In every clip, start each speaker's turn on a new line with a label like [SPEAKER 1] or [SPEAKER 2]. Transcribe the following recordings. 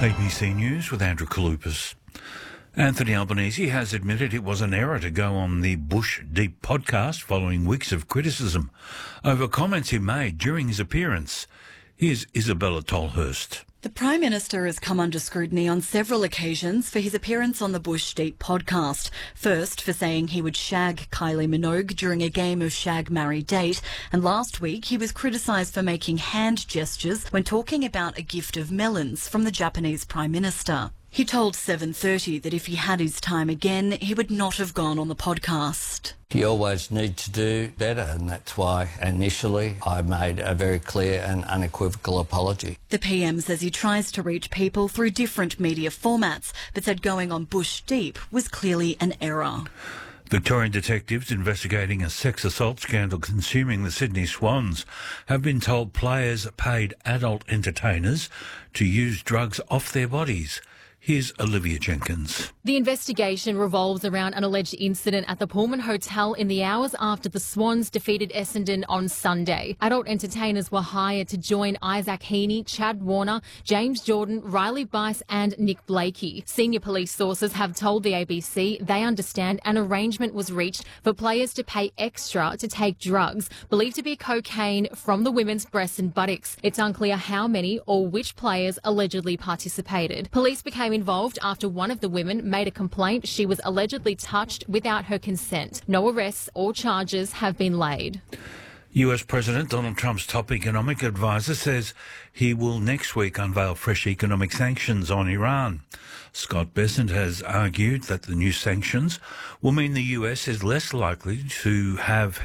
[SPEAKER 1] ABC News with Andrew Kalupas. Anthony Albanese has admitted it was an error to go on the Bush Deep podcast following weeks of criticism over comments he made during his appearance. Here's Isabella Tolhurst.
[SPEAKER 2] The Prime Minister has come under scrutiny on several occasions for his appearance on the Bush Deep podcast. First, for saying he would shag Kylie Minogue during a game of Shag, Marry, Date. And last week, he was criticised for making hand gestures when talking about a gift of melons from the Japanese Prime Minister. He told 7:30 that if he had his time again, he would not have gone on the podcast.
[SPEAKER 3] You always need to do better, and that's why initially I made a very clear and unequivocal apology.
[SPEAKER 2] The PM says he tries to reach people through different media formats, but said going on Bush Deep was clearly an error.
[SPEAKER 1] Victorian detectives investigating a sex assault scandal consuming the Sydney Swans have been told players paid adult entertainers to use drugs off their bodies. Here's Olivia Jenkins.
[SPEAKER 4] The investigation revolves around an alleged incident at the Pullman Hotel in the hours after the Swans defeated Essendon on Sunday. Adult entertainers were hired to join Isaac Heaney, Chad Warner, James Jordan, Riley Bice and Nick Blakey. Senior police sources have told the ABC they understand an arrangement was reached for players to pay extra to take drugs believed to be cocaine from the women's breasts and buttocks. It's unclear how many or which players allegedly participated. Police became involved after one of the women made a complaint she was allegedly touched without her consent. No arrests or charges have been laid.
[SPEAKER 1] US President Donald Trump's top economic advisor says he will next week unveil fresh economic sanctions on Iran. Scott Bessent has argued that the new sanctions will mean the US is less likely to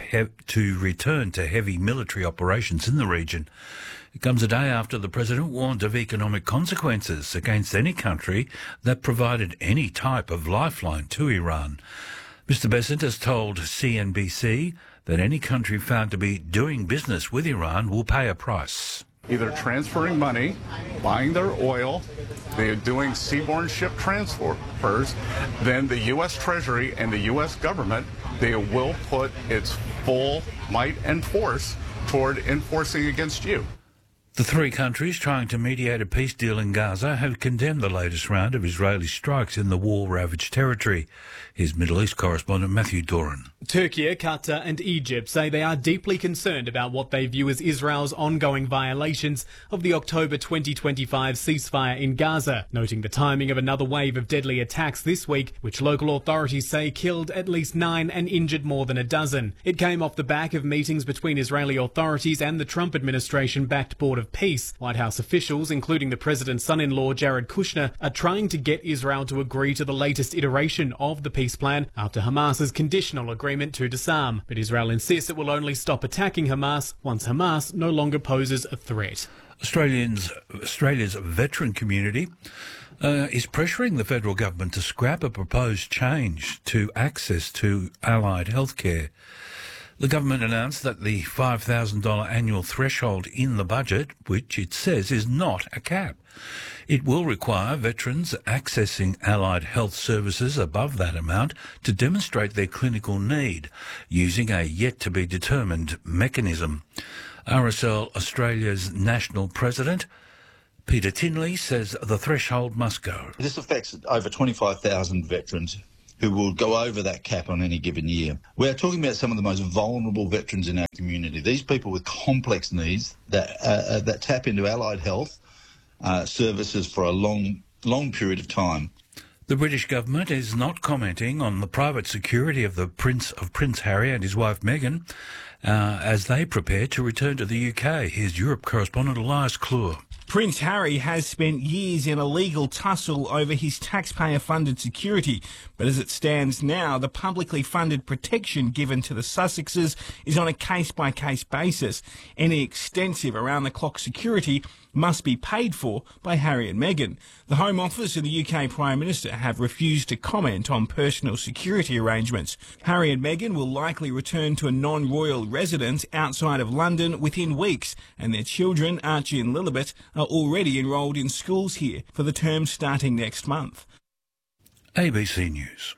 [SPEAKER 1] return to heavy military operations in the region. It comes a day after the president warned of economic consequences against any country that provided any type of lifeline to Iran. Mr. Bessent has told CNBC that any country found to be doing business with Iran will pay a price.
[SPEAKER 5] Either transferring money, buying their oil, they're doing seaborne ship transfers, then the U.S. Treasury and the U.S. government, they will put its full might and force toward enforcing against you.
[SPEAKER 1] The three countries trying to mediate a peace deal in Gaza have condemned the latest round of Israeli strikes in the war-ravaged territory. Here's Middle East correspondent Matthew Doran.
[SPEAKER 6] Turkey, Qatar and Egypt say they are deeply concerned about what they view as Israel's ongoing violations of the October 2025 ceasefire in Gaza, noting the timing of another wave of deadly attacks this week, which local authorities say killed at least 9 and injured more than a dozen. It came off the back of meetings between Israeli authorities and the Trump administration-backed Board of Peace. White House officials, including the president's son-in-law Jared Kushner, are trying to get Israel to agree to the latest iteration of the peace plan after Hamas's conditional agreement to disarm. But Israel insists it will only stop attacking Hamas once Hamas no longer poses a threat.
[SPEAKER 1] Australia's veteran community is pressuring the federal government to scrap a proposed change to access to allied healthcare. The government announced that the $5,000 annual threshold in the budget, which it says is not a cap. It will require veterans accessing allied health services above that amount to demonstrate their clinical need, using a yet-to-be-determined mechanism. RSL Australia's national president, Peter Tinley, says the threshold must go.
[SPEAKER 7] This affects over 25,000 veterans who will go over that cap on any given year. We're talking about some of the most vulnerable veterans in our community. These people with complex needs that tap into allied health services for a long period of time.
[SPEAKER 1] The British government is not commenting on the private security of Prince Harry and his wife Meghan as they prepare to return to the UK. Here's Europe correspondent Elias Klur.
[SPEAKER 8] Prince Harry has spent years in a legal tussle over his taxpayer-funded security, but as it stands now, the publicly funded protection given to the Sussexes is on a case-by-case basis. Any extensive around-the-clock security must be paid for by Harry and Meghan. The Home Office and the UK Prime Minister have refused to comment on personal security arrangements. Harry and Meghan will likely return to a non-royal residence outside of London within weeks, and their children, Archie and Lilibet, are already enrolled in schools here for the term starting next month.
[SPEAKER 1] ABC News.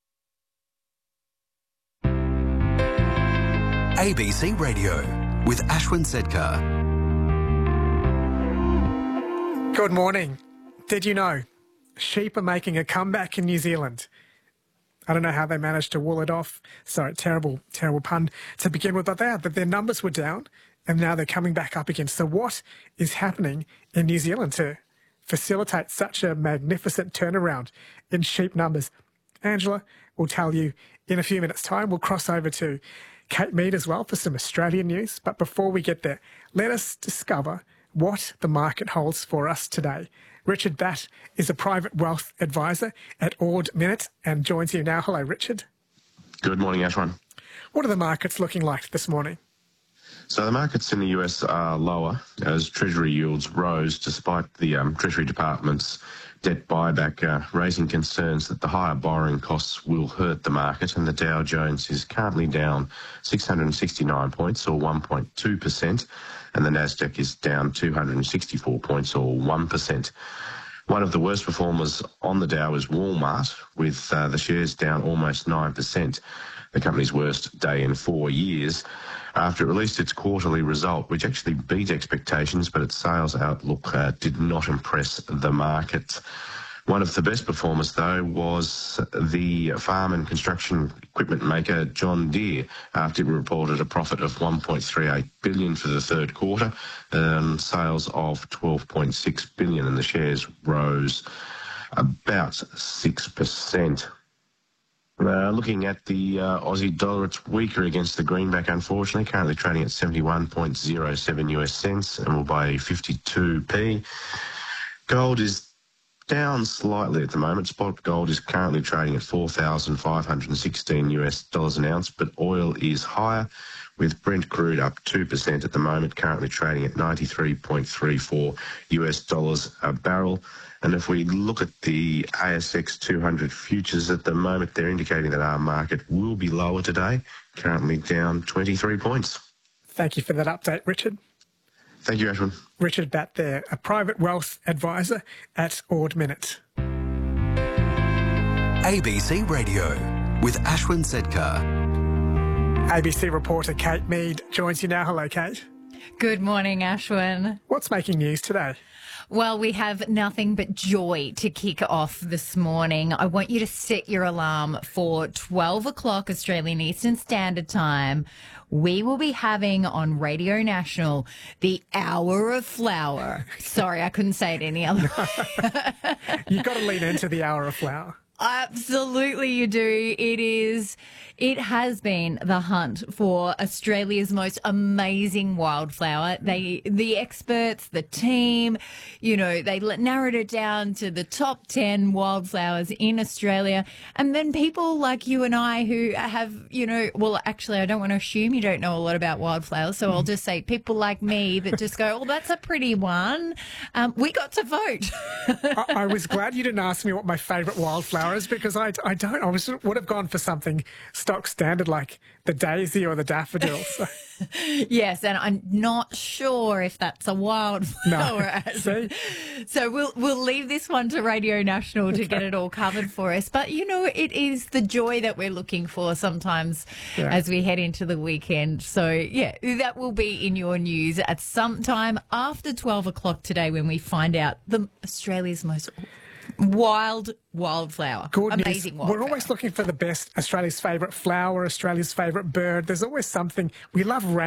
[SPEAKER 9] ABC Radio with Ashwin Sedkar.
[SPEAKER 10] Good morning. Did you know sheep are making a comeback in New Zealand? I don't know how they managed to wool it off. Sorry, terrible pun to begin with, but their numbers were down and now they're coming back up again. So what is happening in New Zealand to facilitate such a magnificent turnaround in sheep numbers? Angela will tell you in a few minutes' time. We'll cross over to Kate Mead as well for some Australian news. But before we get there, let us discover what the market holds for us today. Richard Batt is a private wealth advisor at Ord Minnett and joins you now. Hello, Richard.
[SPEAKER 11] Good morning, Ashwan.
[SPEAKER 10] What are the markets looking like this morning?
[SPEAKER 11] So the markets in the US are lower as Treasury yields rose despite the Treasury Department's debt buyback, raising concerns that the higher borrowing costs will hurt the market, and the Dow Jones is currently down 669 points or 1.2%, and the Nasdaq is down 264 points or 1%. One of the worst performers on the Dow is Walmart, with the shares down almost 9%, the company's worst day in 4 years, after it released its quarterly result, which actually beat expectations, but its sales outlook did not impress the market. One of the best performers, though, was the farm and construction equipment maker John Deere, after it reported a profit of $1.38 billion for the third quarter, sales of $12.6 billion, and the shares rose about 6%. Looking at the Aussie dollar, it's weaker against the greenback, unfortunately, currently trading at 71.07 US cents and will buy 52p. Gold is down slightly at the moment. Spot gold is currently trading at 4,516 US dollars an ounce, but oil is higher, with Brent crude up 2% at the moment, currently trading at 93.34 US dollars a barrel. And if we look at the ASX 200 futures at the moment, they're indicating that our market will be lower today, currently down 23 points.
[SPEAKER 10] Thank you for that update, Richard.
[SPEAKER 11] Thank you, Ashwin.
[SPEAKER 10] Richard Batt there, a private wealth advisor at Ord Minnett.
[SPEAKER 9] ABC Radio with Ashwin Sedkar.
[SPEAKER 10] ABC reporter Kate Mead joins you now. Hello, Kate.
[SPEAKER 12] Good morning, Ashwin.
[SPEAKER 10] What's making news today?
[SPEAKER 12] Well, we have nothing but joy to kick off this morning. I want you to set your alarm for 12 o'clock Australian Eastern Standard Time. We will be having on Radio National the Hour of Flower. Sorry, I couldn't say it any other way.
[SPEAKER 10] You've got to lean into the Hour of Flower.
[SPEAKER 12] Absolutely you do. It has been the hunt for Australia's most amazing wildflower. The experts, the team, they narrowed it down to the top 10 wildflowers in Australia. And then people like you and I who have, well, actually, I don't want to assume you don't know a lot about wildflowers. So I'll just say people like me that just go, oh, that's a pretty one. We got to vote.
[SPEAKER 10] I was glad you didn't ask me what my favourite wildflower is, because I don't. I would have gone for something stock standard like the daisy or the daffodil. So.
[SPEAKER 12] Yes, and I'm not sure if that's a wildflower.
[SPEAKER 10] No.
[SPEAKER 12] So we'll leave this one to Radio National to get it all covered for us. But it is the joy that we're looking for sometimes as we head into the weekend. So that will be in your news at some time after 12 o'clock today, when we find out Australia's most wildflower.
[SPEAKER 10] Good
[SPEAKER 12] amazing
[SPEAKER 10] news.
[SPEAKER 12] wildflower.
[SPEAKER 10] We're always looking for the best, Australia's favourite flower, Australia's favourite bird. There's always something. We love